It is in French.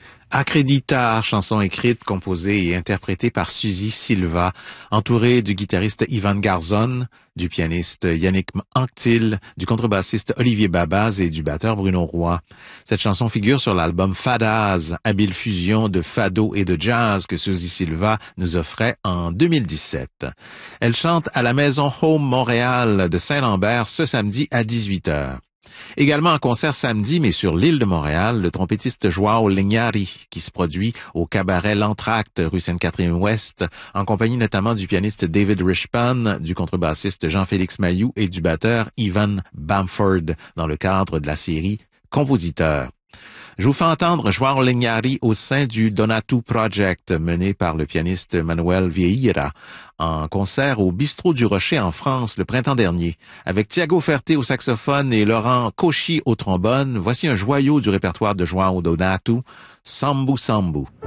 Acredita, chanson écrite, composée et interprétée par Suzy Silva, entourée du guitariste Ivan Garzón, du pianiste Yannick Anctil, du contrebassiste Olivier Babaz et du batteur Bruno Roy. Cette chanson figure sur l'album Fadaz, habile fusion de fado et de jazz que Suzy Silva nous offrait en 2017. Elle chante à la Maison Home Montréal de Saint-Lambert ce samedi à 18h. Également en concert samedi, mais sur l'île de Montréal, le trompettiste Joao Linhari, qui se produit au cabaret L'Entracte, rue Sainte-Catherine-Ouest, en compagnie notamment du pianiste David Rishpan, du contrebassiste Jean-Félix Mayou et du batteur Ivan Bamford, dans le cadre de la série Compositeurs. Je vous fais entendre Joao Linhari au sein du Donatu Project, mené par le pianiste Manuel Vieira, en concert au Bistrot du Rocher en France le printemps dernier. Avec Thiago Ferté au saxophone et Laurent Cauchy au trombone, voici un joyau du répertoire de Joao Donatu, Sambu Sambu.